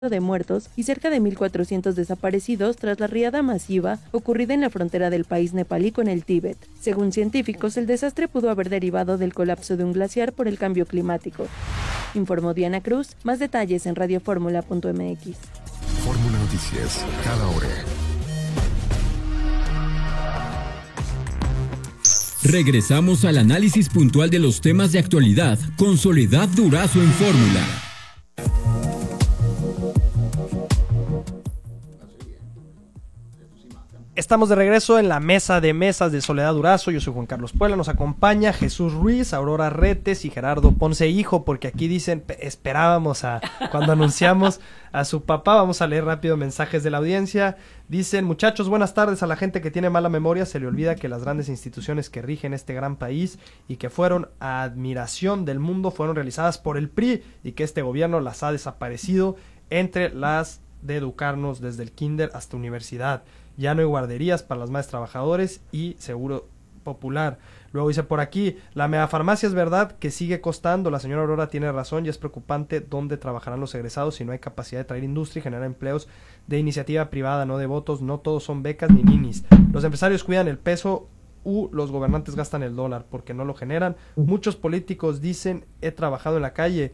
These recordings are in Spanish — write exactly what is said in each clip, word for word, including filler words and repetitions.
de muertos y cerca de mil cuatrocientos desaparecidos tras la riada masiva ocurrida en la frontera del país nepalí con el Tíbet. Según científicos, el desastre pudo haber derivado del colapso de un glaciar por el cambio climático. Informó Diana Cruz. Más detalles en radioformula punto m x. Fórmula Noticias, cada hora. Regresamos al análisis puntual de los temas de actualidad con Soledad Durazo en Fórmula. Estamos de regreso en la mesa de mesas de Soledad Durazo. Yo soy Juan Carlos Puebla, nos acompaña Jesús Ruiz, Aurora Retes y Gerardo Ponce hijo, porque aquí dicen, esperábamos a cuando anunciamos a su papá. Vamos a leer rápido mensajes de la audiencia. Dicen, muchachos, buenas tardes. A la gente que tiene mala memoria se le olvida que las grandes instituciones que rigen este gran país y que fueron a admiración del mundo fueron realizadas por el P R I y que este gobierno las ha desaparecido, entre las de educarnos desde el kinder hasta universidad. Ya no hay guarderías para las madres trabajadores y seguro popular. Luego dice por aquí, la megafarmacia es verdad que sigue costando. La señora Aurora tiene razón y es preocupante dónde trabajarán los egresados si no hay capacidad de traer industria y generar empleos de iniciativa privada, no de votos. No todos son becas ni ninis. Los empresarios cuidan el peso u los gobernantes gastan el dólar porque no lo generan. Muchos políticos dicen, he trabajado en la calle.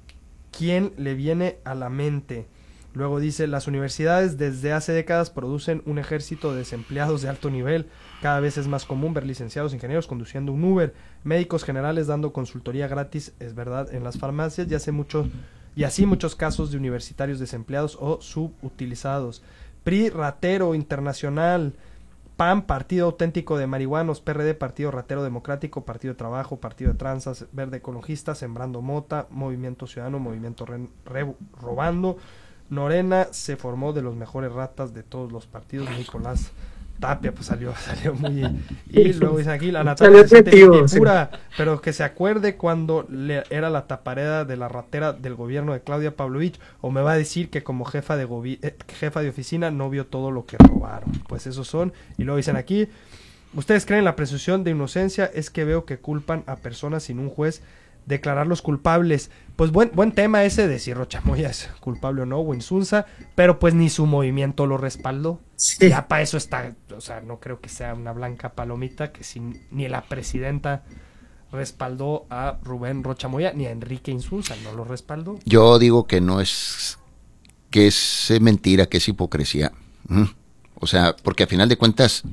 ¿Quién le viene a la mente? Luego dice, las universidades desde hace décadas producen un ejército de desempleados de alto nivel. Cada vez es más común ver licenciados ingenieros conduciendo un Uber, médicos generales dando consultoría gratis, es verdad, en las farmacias, y hace mucho, y así muchos casos de universitarios desempleados o subutilizados. P R I ratero internacional, P A M partido auténtico de marihuanos, P R D partido ratero democrático, partido de trabajo, partido de tranzas, verde ecologista, sembrando mota, movimiento ciudadano, movimiento re, re, robando. Norena se formó de los mejores ratas de todos los partidos. Nicolás Tapia pues salió salió muy y luego dice aquí la Natalia se siente pura, pero que se acuerde cuando le, era la tapareda de la ratera del gobierno de Claudia Pavlovich, o me va a decir que como jefa de gobi- eh, jefa de oficina no vio todo lo que robaron. Pues esos son. Y luego dicen aquí, ustedes creen en la presunción de inocencia, es que veo que culpan a personas sin un juez declararlos culpables. Pues buen buen tema ese de si Rocha Moya es culpable o no, o Insunza, pero pues ni su movimiento lo respaldó. Sí. Ya para eso está, o sea, no creo que sea una blanca palomita que si ni la presidenta respaldó a Rubén Rocha Moya, ni a Enrique Insunza, no lo respaldó. Yo digo que no es, que es mentira, que es hipocresía. Mm. O sea, porque a final de cuentas,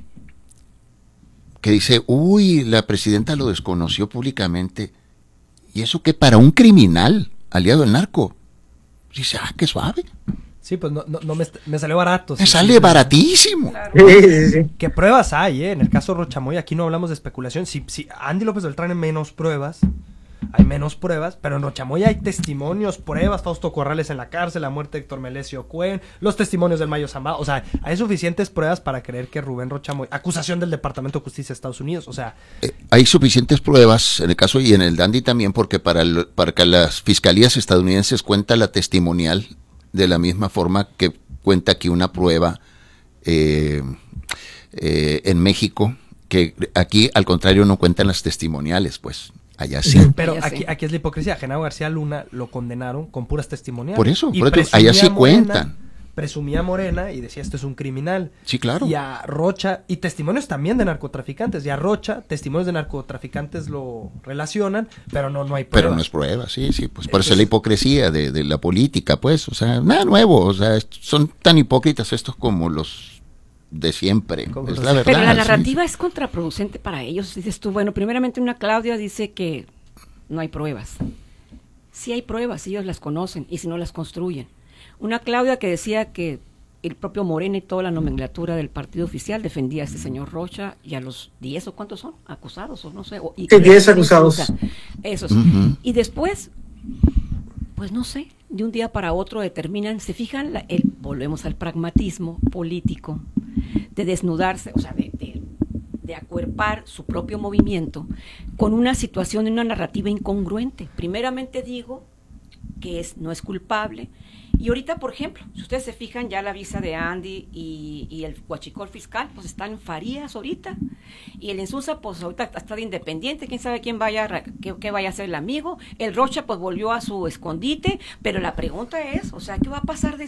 que dice, uy, la presidenta lo desconoció públicamente. ¿Y eso qué para un criminal aliado del narco? Dice, ah, qué suave. Sí, pues no, no, no me, me salió barato. Me sí, sale sí, baratísimo. Claro. Sí, sí, sí. ¿Qué pruebas hay, eh? En el caso Rocha Moya, aquí no hablamos de especulación. Si, si Andy López Beltrán hay menos pruebas, hay menos pruebas, pero en Rocha Moya hay testimonios, pruebas, Fausto Corrales en la cárcel, la muerte de Héctor Melesio Cuen, los testimonios del Mayo Zambada, o sea, hay suficientes pruebas para creer que Rubén Rocha Moya, acusación del Departamento de Justicia de Estados Unidos, o sea... Eh, hay suficientes pruebas en el caso y en el Dandy también, porque para, el, para que las fiscalías estadounidenses cuenta la testimonial de la misma forma que cuenta aquí una prueba eh, eh, en México, que aquí al contrario no cuentan las testimoniales, pues... Allá sí. Pero allá aquí, sí. aquí es la hipocresía. Genaro García Luna lo condenaron con puras testimoniales. Por eso, por eso allá sí Morena, cuentan. Presumía Morena y decía, esto es un criminal. Sí, claro. Y a Rocha, y testimonios también de narcotraficantes. Y a Rocha, testimonios de narcotraficantes lo relacionan, pero no, no hay pruebas. Pero no es prueba, sí, sí. Pues por eso es la hipocresía de, de la política, pues. O sea, nada nuevo. O sea, son tan hipócritas estos como los... de siempre, es la verdad. Pero la narrativa sí. es contraproducente para ellos. Dices tú, bueno, primeramente una Claudia dice que no hay pruebas. Sí hay pruebas, ellos las conocen y si no las construyen. Una Claudia que decía que el propio Morena y toda la nomenclatura del partido oficial defendía a este señor Rocha y a los diez o cuántos son, acusados o no sé. O, y sí, diez acusados. Esos. Uh-huh. Y después, pues no sé, de un día para otro determinan, se fijan, la, el, volvemos al pragmatismo político, de desnudarse, o sea, de, de, de acuerpar su propio movimiento con una situación, una narrativa incongruente. Primeramente digo que es, no es culpable Y ahorita, por ejemplo, si ustedes se fijan, ya la visa de Andy y, y el huachicol fiscal, pues están en Farías ahorita. Y el Insunza, pues ahorita está de independiente, quién sabe quién vaya, a, qué, qué vaya a ser el amigo. El Rocha, pues volvió a su escondite, pero la pregunta es, o sea, ¿qué va a pasar de